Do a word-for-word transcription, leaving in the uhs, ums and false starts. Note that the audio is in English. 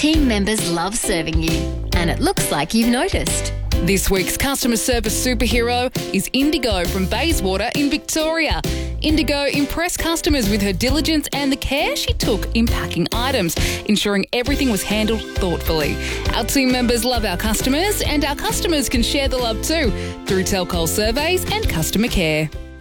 team members love serving you, and it looks like you've noticed. This week's customer service superhero is Indigo from Bayswater in Victoria. Indigo impressed customers with her diligence and the care she took in packing items, ensuring everything was handled thoughtfully. Our team members love our customers, and our customers can share the love too through Telcol surveys and customer care.